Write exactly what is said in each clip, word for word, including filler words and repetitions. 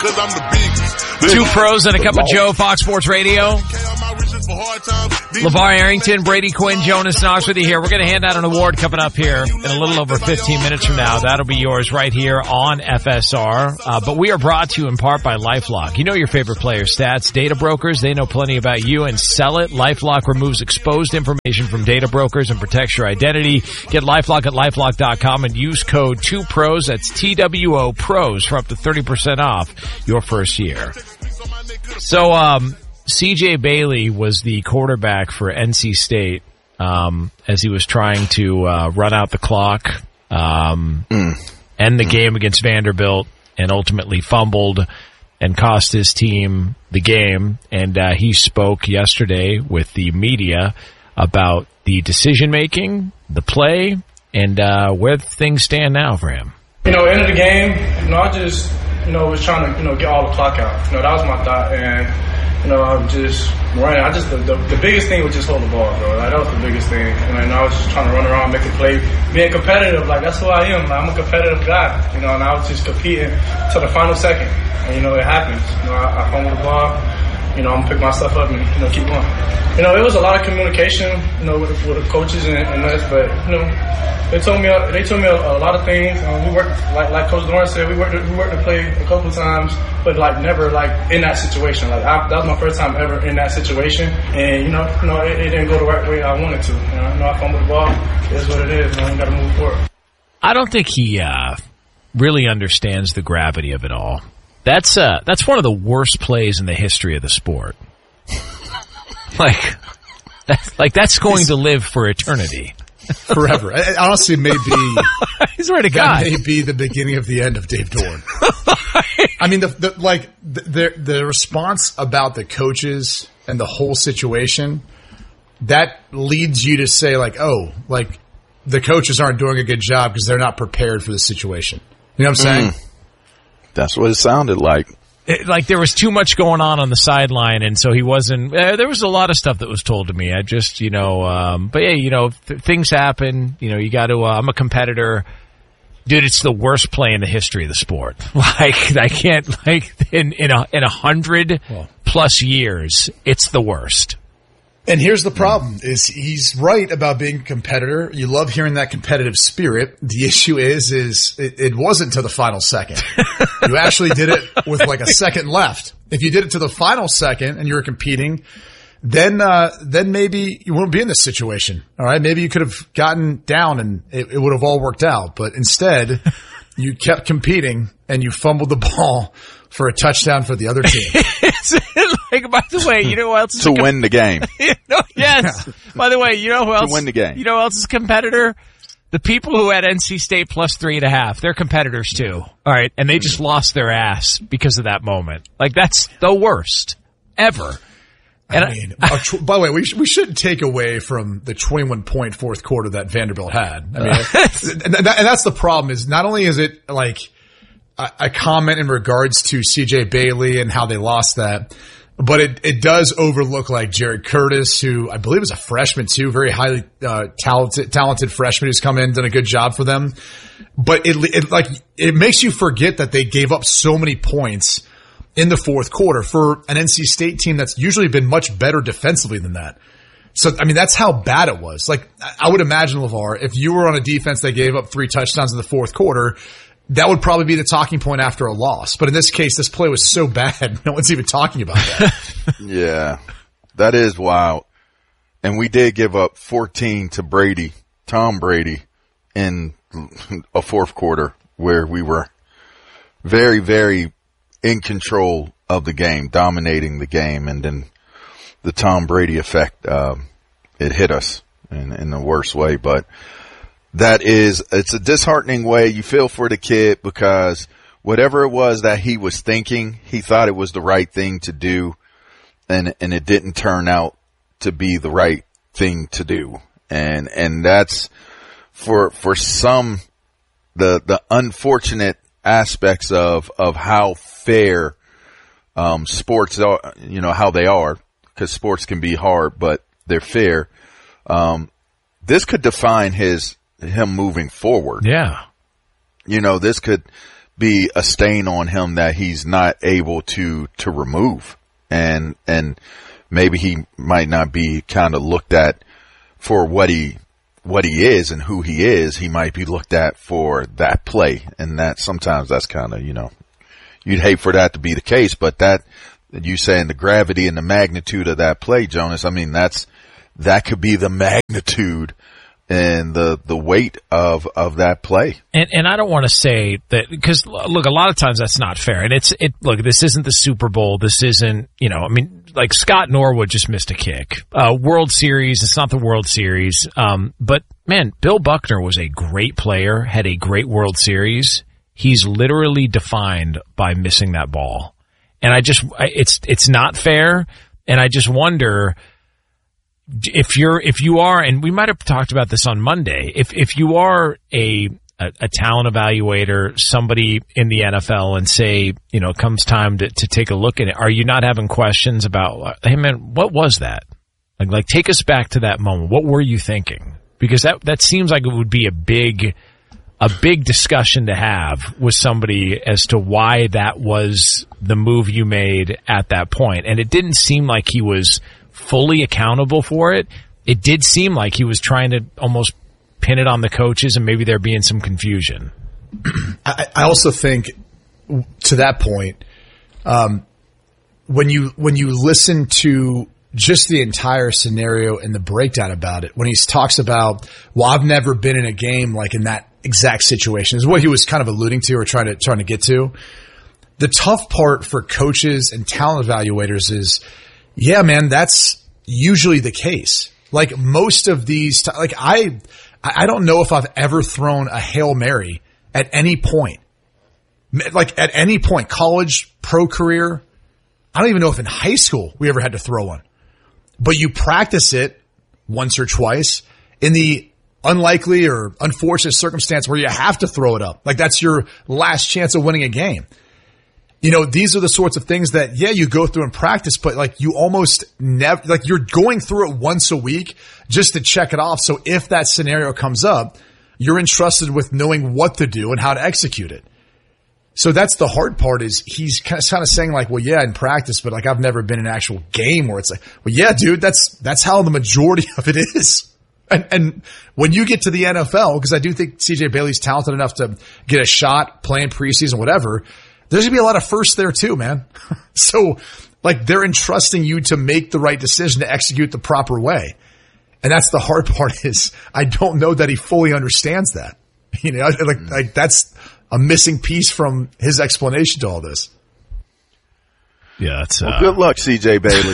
cause I'm the biggest. Two pros and a cup of Joe, Fox Sports Radio. LeVar Arrington, Brady Quinn, Jonas Knox with you here. We're going to hand out an award coming up here in a little over fifteen minutes from now. That'll be yours right here on F S R. Uh, but we are brought to you in part by LifeLock. You know your favorite player stats. Data brokers, they know plenty about you and sell it. LifeLock removes exposed information from data brokers and protects your identity. Get LifeLock at LifeLock dot com and use code two pros. That's T W O pros for up to thirty percent off your first year. So, um... C J Bailey was the quarterback for N C State um, as he was trying to uh, run out the clock, um, mm. end the game against Vanderbilt, and ultimately fumbled and cost his team the game. And uh, he spoke yesterday with the media about the decision-making, the play, and uh, where things stand now for him. You know, end of the game, you know, I just, you know, was trying to, you know, get all the clock out. You know, that was my thought. And you know, I'm just running. I just the, the, the biggest thing was just hold the ball, bro. Like, that was the biggest thing. And, and I was just trying to run around, make a play, being competitive. Like, that's who I am. Like, I'm a competitive guy, you know. And I was just competing to the final second. And you know, it happens. You know, I, I fumbled the ball. You know, I'm gonna pick myself up and, you know, keep going. You know, it was a lot of communication, you know, with, with the coaches and, and us. But you know, they told me they told me a, a lot of things. Um, we worked like like Coach Dorn said, we worked we worked to play a couple of times, but like never like in that situation. Like I, that was my first time ever in that situation, and you know, you know, it, it didn't go the right way I wanted to. You know, you know I fumbled the ball. It is what it is. You know, you got to move forward. I don't think he uh, really understands the gravity of it all. That's uh, that's one of the worst plays in the history of the sport. like, that's, like that's going to live for eternity, forever. It honestly, may be. I swear to God, that may be the beginning of the end of Dave Dorn. I mean, the, the like the, the the response about the coaches and the whole situation that leads you to say like, oh, like the coaches aren't doing a good job because they're not prepared for the situation. You know what I'm saying? Mm. That's what it sounded like. It, like there was too much going on on the sideline, and so he wasn't. Uh, there was a lot of stuff that was told to me. I just, you know, um, but yeah, you know, th- things happen. You know, you got to. Uh, I'm a competitor, dude. It's the worst play in the history of the sport. Like I can't, like in in a in a hundred well, plus years, it's the worst. And here's the problem: is he's right about being a competitor. You love hearing that competitive spirit. The issue is, is it, it wasn't to the final second. You actually did it with like a second left. If you did it to the final second and you were competing, then uh, then maybe you wouldn't be in this situation. All right, maybe you could have gotten down and it, it would have all worked out. But instead, you kept competing and you fumbled the ball for a touchdown for the other team. Like, by the way, you know who else is to a com- win the game? you know, yes. Yeah. By the way, you know who else? To win the game. You know who else is a competitor? The people who had N C State plus three and a half. They're competitors too. All right, and they just lost their ass because of that moment. Like that's the worst ever. And I mean, I, tw- by the way, we sh- we shouldn't take away from the twenty-one point fourth quarter that Vanderbilt had. I mean, and, and, that, and that's the problem. Is not only is it like a, a comment in regards to C J Bailey and how they lost that. But it, it does overlook like Jared Curtis, who I believe is a freshman too, very highly uh, talented talented freshman who's come in, done a good job for them. But it, it like it makes you forget that they gave up so many points in the fourth quarter for an N C State team that's usually been much better defensively than that. So I mean that's how bad it was. Like I would imagine, LeVar, if you were on a defense that gave up three touchdowns in the fourth quarter, that would probably be the talking point after a loss. But in this case, this play was so bad, no one's even talking about that. Yeah, that is wild. And we did give up fourteen to Brady, Tom Brady, in a fourth quarter where we were very, very in control of the game, dominating the game. And then the Tom Brady effect, um, it hit us in, in the worst way. But that is, it's a disheartening way. You feel for the kid because whatever it was that he was thinking, he thought it was the right thing to do, and and it didn't turn out to be the right thing to do. And and that's for for some the the unfortunate aspects of of how fair um sports are, you know, how they are, because sports can be hard, but they're fair. Um this could define his him moving forward. Yeah. You know, this could be a stain on him that he's not able to, to remove. And, and maybe he might not be kind of looked at for what he, what he is and who he is. He might be looked at for that play. And that sometimes that's kind of, you know, you'd hate for that to be the case, but that, you saying the gravity and the magnitude of that play, Jonas, I mean, that's, that could be the magnitude and the, the weight of, of that play. And, and I don't want to say that, because look, a lot of times that's not fair. And it's, it, look, this isn't the Super Bowl. This isn't, you know, I mean, like Scott Norwood just missed a kick. Uh, World Series, it's not the World Series. Um, but man, Bill Buckner was a great player, had a great World Series. He's literally defined by missing that ball. And I just, it's, it's not fair. And I just wonder, if you're, if you are, and we might have talked about this on Monday, if, if you are a, a, a talent evaluator, somebody in the N F L, and say, you know, it comes time to, to take a look at it, are you not having questions about, hey man, what was that? Like, like take us back to that moment. What were you thinking? Because that, that seems like it would be a big, a big discussion to have with somebody as to why that was the move you made at that point. And it didn't seem like he was fully accountable for it. It did seem like he was trying to almost pin it on the coaches, and maybe there being some confusion. I, I also think, to that point, um, when you when you listen to just the entire scenario and the breakdown about it, when he talks about, well, I've never been in a game like in that exact situation, is what he was kind of alluding to or trying to trying to get to. The tough part for coaches and talent evaluators is, yeah, man, that's usually the case. Like most of these, t- like I, I don't know if I've ever thrown a Hail Mary at any point. Like at any point, college, pro career. I don't even know if in high school we ever had to throw one. But you practice it once or twice in the unlikely or unfortunate circumstance where you have to throw it up. Like that's your last chance of winning a game. You know, these are the sorts of things that, yeah, you go through in practice, but like you almost never, like you're going through it once a week just to check it off. So if that scenario comes up, you're entrusted with knowing what to do and how to execute it. So that's the hard part, is he's kind of, kind of saying like, well, yeah, in practice, but like I've never been in an actual game where it's like, well, yeah, dude, that's, that's how the majority of it is. And, and when you get to the N F L, because I do think C J Bailey's talented enough to get a shot playing preseason, whatever, there's going to be a lot of firsts there too, man. So like they're entrusting you to make the right decision to execute the proper way. And that's the hard part, is I don't know that he fully understands that. You know, like, like that's a missing piece from his explanation to all this. Yeah, that's, well, uh, good luck, C J Bailey. is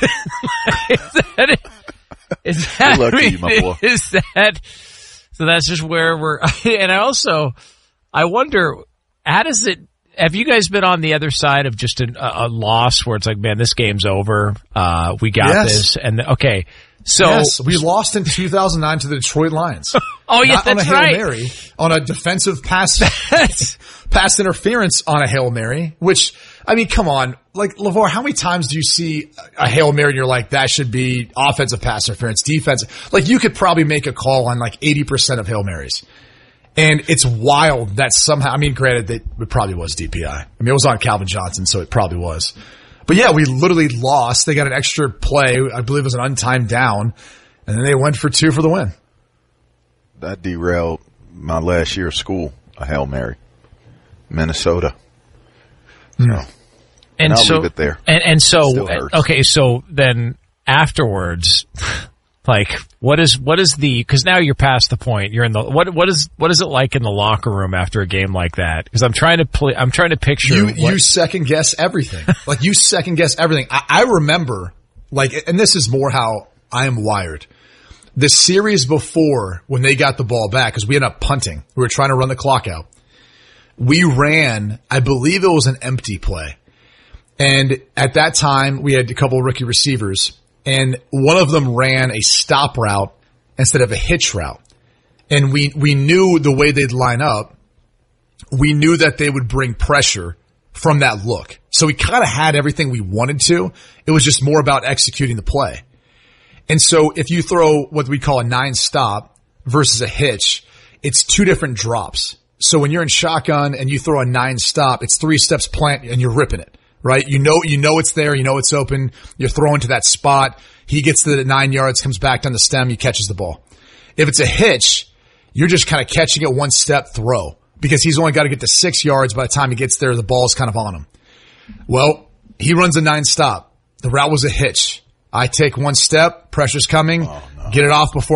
that, is that, good luck I mean, to you, my boy. Is that, so that's just where we're, and I also, I wonder, how does it, have you guys been on the other side of just a, a loss where it's like, man, this game's over. Uh, we got yes. this. And okay. So yes, we lost in two thousand nine to the Detroit Lions. Oh yeah, Not that's on a Hail right. Mary, on a defensive pass, pass interference on a Hail Mary, which, I mean, come on. Like, LeVar, how many times do you see a Hail Mary and you're like, that should be offensive pass interference, defensive? Like, you could probably make a call on like eighty percent of Hail Marys. And it's wild that somehow, I mean, granted, that it probably was D P I. I mean, it was on Calvin Johnson, so it probably was. But yeah, we literally lost. They got an extra play. I believe it was an untimed down. And then they went for two for the win. That derailed my last year of school, a Hail Mary. Minnesota. Mm. So, and, and I'll so, leave it there. And, and so, Still hurts. okay, so then afterwards, like, what is, what is the, cause now you're past the point, you're in the, what, what is, what is it like in the locker room after a game like that? Cause I'm trying to play, I'm trying to picture. You, what, you second guess everything. Like you second guess everything. I, I remember, like, and this is more how I am wired. The series before, when they got the ball back, cause we ended up punting. We were trying to run the clock out. We ran, I believe it was an empty play. And at that time, we had a couple of rookie receivers. And one of them ran a stop route instead of a hitch route. And we, we knew the way they'd line up. We knew that they would bring pressure from that look. So we kind of had everything we wanted to. It was just more about executing the play. And so if you throw what we call a nine stop versus a hitch, it's two different drops. So when you're in shotgun and you throw a nine stop, it's three steps plant and you're ripping it, right? You know, you know it's there. You know it's open. You're throwing to that spot. He gets to the nine yards, comes back down the stem. He catches the ball. If it's a hitch, you're just kind of catching it one step throw because he's only got to get to six yards. By the time he gets there, the ball's kind of on him. Well, he runs a nine stop. The route was a hitch. I take one step, pressure's coming, oh, no. get it off before